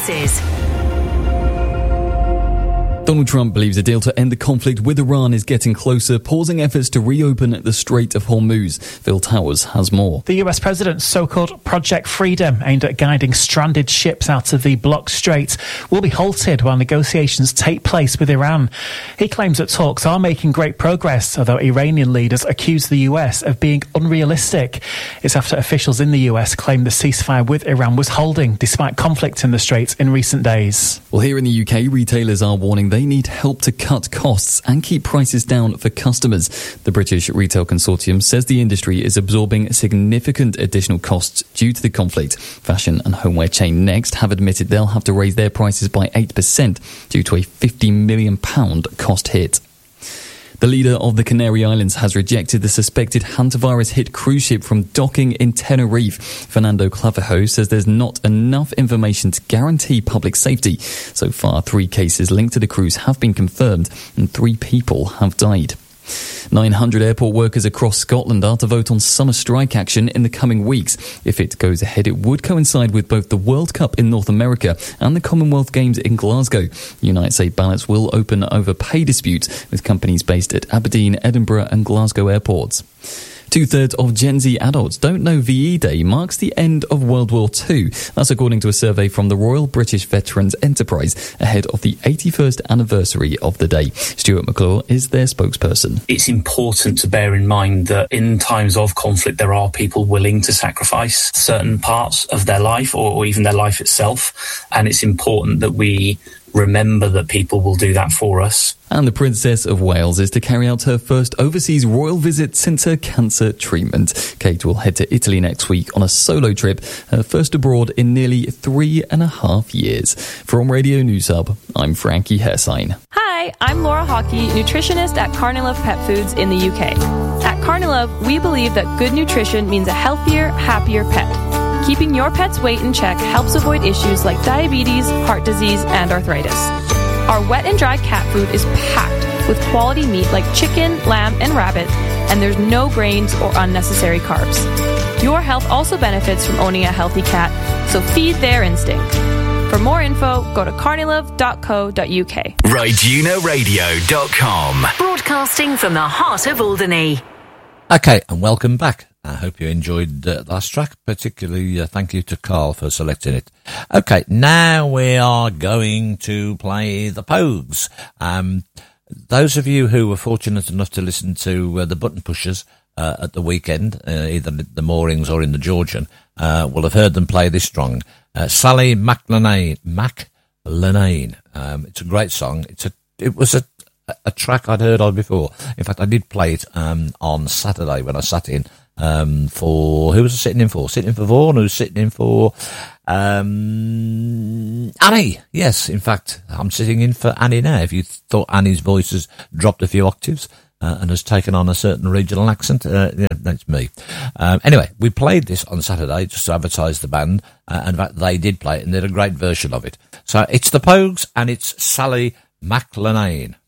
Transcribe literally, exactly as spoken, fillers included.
Services. Donald Trump believes a deal to end the conflict with Iran is getting closer, pausing efforts to reopen the Strait of Hormuz. Phil Towers has more. The U S president's so-called Project Freedom, aimed at guiding stranded ships out of the blocked strait, will be halted while negotiations take place with Iran. He claims that talks are making great progress, although Iranian leaders accuse the U S of being unrealistic. It's after officials in the U S claim the ceasefire with Iran was holding, despite conflict in the strait in recent days. Well, here in the U K, retailers are warning they need help to cut costs and keep prices down for customers. The British Retail Consortium says the industry is absorbing significant additional costs due to the conflict. Fashion and homeware chain Next have admitted they'll have to raise their prices by eight percent due to a fifty million pounds cost hit. The leader of the Canary Islands has rejected the suspected hantavirus-hit cruise ship from docking in Tenerife. Fernando Clavijo says there's not enough information to guarantee public safety. So far, three cases linked to the cruise have been confirmed and three people have died. nine hundred airport workers across Scotland are to vote on summer strike action in the coming weeks. If it goes ahead, it would coincide with both the World Cup in North America and the Commonwealth Games in Glasgow. Unite say ballots will open over pay disputes with companies based at Aberdeen, Edinburgh and Glasgow airports. Two-thirds of Gen Z adults don't know V E Day marks the end of World War Two. That's according to a survey from the Royal British Veterans Enterprise ahead of the eighty-first anniversary of the day. Stuart McClure is their spokesperson. It's important to bear in mind that in times of conflict, there are people willing to sacrifice certain parts of their life or, or even their life itself. And it's important that we remember that people will do that for us. And the Princess of Wales is to carry out her first overseas royal visit since her cancer treatment. Kate will head to Italy next week on a solo trip, her first abroad in nearly three and a half years. From Radio News Hub, I'm Frankie Hersine. Hi, I'm Laura Hockey, nutritionist at Carnilove Pet Foods in the U K. At Carnilove, we believe that good nutrition means a healthier, happier pet. Keeping your pet's weight in check helps avoid issues like diabetes, heart disease, and arthritis. Our wet and dry cat food is packed with quality meat like chicken, lamb, and rabbit, and there's no grains or unnecessary carbs. Your health also benefits from owning a healthy cat, so feed their instinct. For more info, go to carnilove dot co dot uk. Rygino Radio dot com. Broadcasting from the heart of Alderney. Okay, and welcome back. I hope you enjoyed uh, last track, particularly uh, thank you to Carl for selecting it. Okay, now we are going to play the Pogues. Um, those of you who were fortunate enough to listen to uh, the Button Pushers uh, at the weekend, uh, either the Moorings or in the Georgian, uh, will have heard them play this song. Uh, Sally McLenane. McLenane. Um, it's a great song. It's a. It was a. a track I'd heard of before. In fact, I did play it um, on Saturday when I sat in um, for... Who was I sitting in for? Sitting in for Vaughan, who was sitting in for um, Annie. Yes, in fact, I'm sitting in for Annie now. If you thought Annie's voice has dropped a few octaves uh, and has taken on a certain regional accent, uh, yeah, that's me. Um, anyway, we played this on Saturday just to advertise the band, uh, and in fact, they did play it and did a great version of it. So it's the Pogues and it's Sally McLenane.